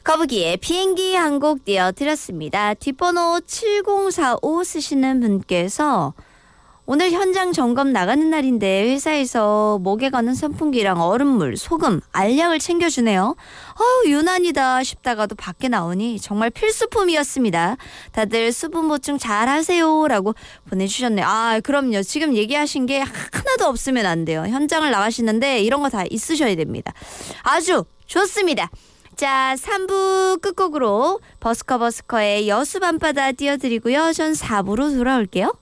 거북이의 비행기 한 곡 띄워드렸습니다. 뒷번호 7045 쓰시는 분께서 오늘 현장 점검 나가는 날인데 회사에서 목에 거는 선풍기랑 얼음물, 소금, 알약을 챙겨주네요. 유난이다 싶다가도 밖에 나오니 정말 필수품이었습니다. 다들 수분 보충 잘 하세요 라고 보내주셨네요. 그럼요. 지금 얘기하신 게 하나도 없으면 안 돼요. 현장을 나가시는데 이런 거 다 있으셔야 됩니다. 아주 좋습니다. 자, 3부 끝곡으로 버스커의 여수 밤바다 띄워드리고요. 전 4부로 돌아올게요.